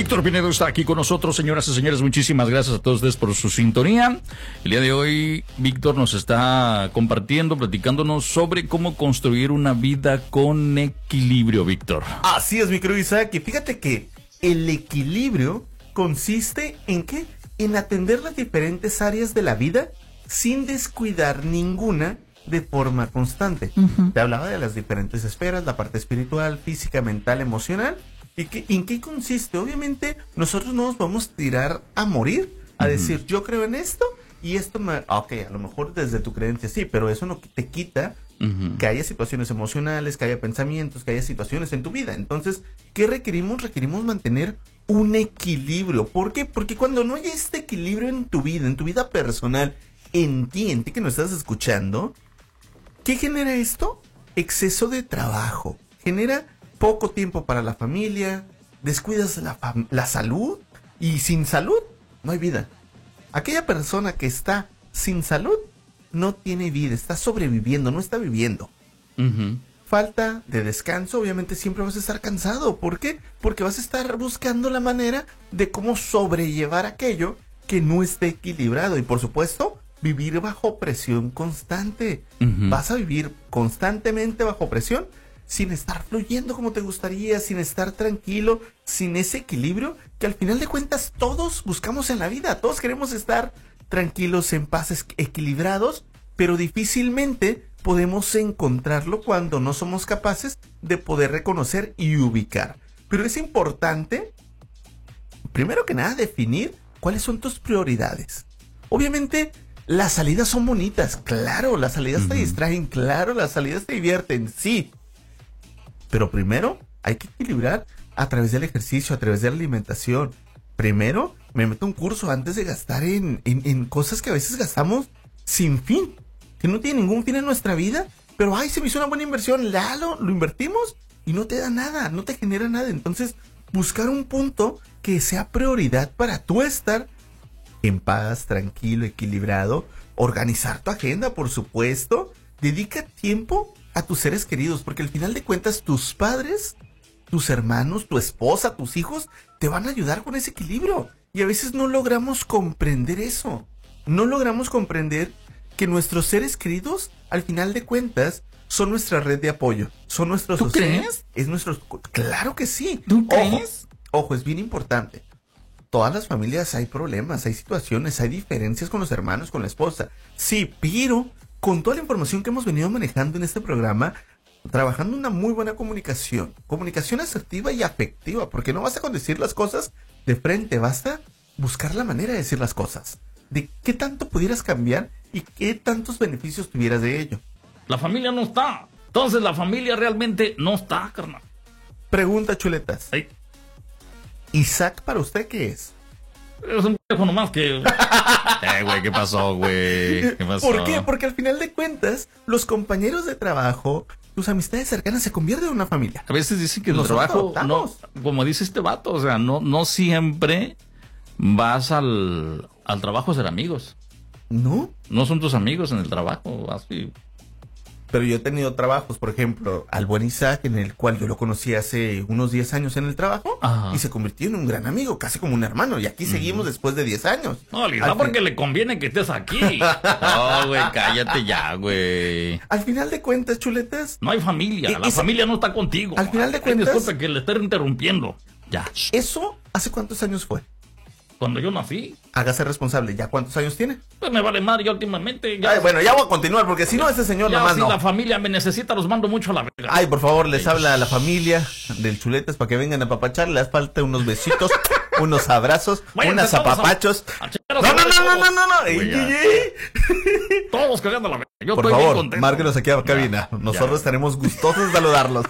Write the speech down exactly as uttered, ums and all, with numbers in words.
Víctor Pinedo está aquí con nosotros, señoras y señores. Muchísimas gracias a todos ustedes por su sintonía. El día de hoy, Víctor nos está compartiendo, platicándonos sobre cómo construir una vida con equilibrio, Víctor. Así es, mi querido Isaac. Y fíjate que el equilibrio consiste en ¿qué? En atender las diferentes áreas de la vida sin descuidar ninguna de forma constante. Uh-huh. Te hablaba de las diferentes esferas, la parte espiritual, física, mental, emocional. ¿Y qué, en qué consiste? Obviamente, nosotros no nos vamos a tirar a morir, a uh-huh. decir, yo creo en esto, y esto me... Ok, a lo mejor desde tu creencia sí, pero eso no te quita uh-huh. que haya situaciones emocionales, que haya pensamientos, que haya situaciones en tu vida. Entonces, ¿qué requerimos? Requerimos mantener un equilibrio. ¿Por qué? Porque cuando no hay este equilibrio en tu vida, en tu vida personal, en ti, en ti que nos estás escuchando, ¿qué genera esto? Exceso de trabajo. Genera poco tiempo para la familia, descuidas la, fam- la salud, y sin salud no hay vida. Aquella persona que está sin salud no tiene vida, está sobreviviendo, no está viviendo. Uh-huh. Falta de descanso, obviamente siempre vas a estar cansado. ¿Por qué? Porque vas a estar buscando la manera de cómo sobrellevar aquello que no esté equilibrado. Y por supuesto, vivir bajo presión constante. Uh-huh. Vas a vivir constantemente bajo presión sin estar fluyendo como te gustaría, sin estar tranquilo, sin ese equilibrio que al final de cuentas todos buscamos en la vida. Todos queremos estar tranquilos, en paz, equilibrados, pero difícilmente podemos encontrarlo cuando no somos capaces de poder reconocer y ubicar. Pero es importante, primero que nada, definir cuáles son tus prioridades. Obviamente, las salidas son bonitas, claro, las salidas uh-huh. te distraen, claro, las salidas te divierten, sí. Pero primero hay que equilibrar a través del ejercicio, a través de la alimentación. Primero me meto un curso antes de gastar en, en, en cosas que a veces gastamos sin fin, que no tienen ningún fin en nuestra vida, pero ay, se me hizo una buena inversión, Lalo, lo invertimos y no te da nada, no te genera nada. Entonces, buscar un punto que sea prioridad para tú estar en paz, tranquilo, equilibrado, organizar tu agenda, por supuesto. Dedica tiempo a tus seres queridos, porque al final de cuentas tus padres, tus hermanos, tu esposa, tus hijos te van a ayudar con ese equilibrio. Y a veces no logramos comprender eso. No logramos comprender que nuestros seres queridos, al final de cuentas, son nuestra red de apoyo. Son nuestros... ¿Tú crees? Es nuestro... Claro que sí. ¿Tú crees? Ojo, ojo, es bien importante. Todas las familias hay problemas, hay situaciones, hay diferencias con los hermanos, con la esposa. Sí, pero con toda la información que hemos venido manejando en este programa, trabajando una muy buena comunicación, comunicación asertiva y afectiva, porque no basta con decir las cosas de frente, basta buscar la manera de decir las cosas, de qué tanto pudieras cambiar y qué tantos beneficios tuvieras de ello. La familia no está, entonces la familia realmente no está, carnal. Pregunta, chuletas. Ay. Isaac, ¿para usted qué es? Es un teléfono más que... Eh, güey, ¿qué pasó, güey? ¿Qué pasó? ¿Por qué? Porque al final de cuentas, los compañeros de trabajo, tus amistades cercanas se convierten en una familia. A veces dicen que el trabajo, no, como dice este vato, o sea, no, no siempre vas al, al trabajo a ser amigos. ¿No? No son tus amigos en el trabajo, así... Pero yo he tenido trabajos, por ejemplo, al buen Isaac, en el cual yo lo conocí hace unos diez años en el trabajo. Ajá. Y se convirtió en un gran amigo, casi como un hermano. Y aquí uh-huh. seguimos después de diez años. No, Lisa, porque fin... le conviene que estés aquí. No, güey, cállate ya, güey. Al final de cuentas, chuletas... No hay familia, la Isa... familia no está contigo. Al final de cuentas... Ay, disculpe que le esté interrumpiendo. Ya. ¿Eso hace cuántos años fue? Cuando yo nací. Hágase responsable. ¿Ya cuántos años tiene? Pues me vale madre, yo últimamente. Ya... Ay, bueno, ya voy a continuar, porque si no, ese señor ya, nomás si no. la familia me necesita, los mando mucho a la verga. Ay, por favor, les Ay, habla a la familia del Chuletas para que vengan a papachar. Les falta unos besitos, unos abrazos, unos apapachos. A... A no, no, no, no, no, no, no, Ey, todos cagando la verga. Yo por estoy favor, bien contento. márquenos aquí a cabina. Nosotros ya. estaremos gustosos de saludarlos.